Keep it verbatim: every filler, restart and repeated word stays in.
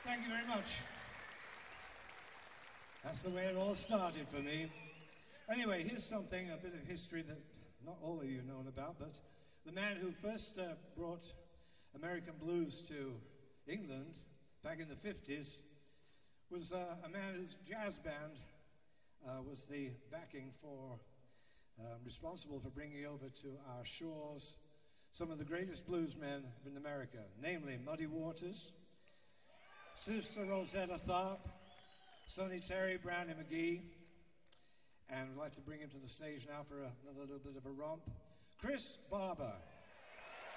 Thank you very much. That's the way it all started for me. Anyway, here's something, a bit of history that not all of you know about, but the man who first uh, brought American blues to England back in the fifties was uh, a man whose jazz band uh, was the backing for, uh, responsible for bringing over to our shores some of the greatest bluesmen in America, namely Muddy Waters, Sister Rosetta Tharpe, Sonny Terry, Brownie McGhee, and I'd like to bring him to the stage now for a, another little bit of a romp, Chris Barber.